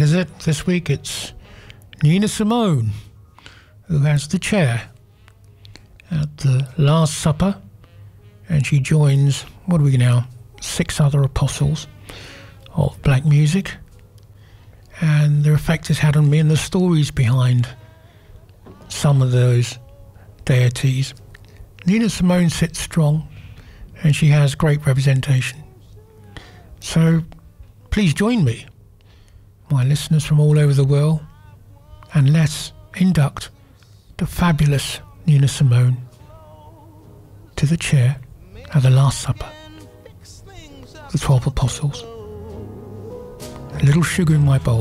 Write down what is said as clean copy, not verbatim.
is it? This week it's Nina Simone who has the chair at the Last Supper, and she joins, what are we now, 6 other apostles of black music, and the effect it's had on me and the stories behind some of those deities. Nina Simone sits strong, and she has great representation. So please join me, my listeners from all over the world, and let's induct the fabulous Nina Simone to the chair at the Last Supper, the 12 apostles. A little sugar in my bowl.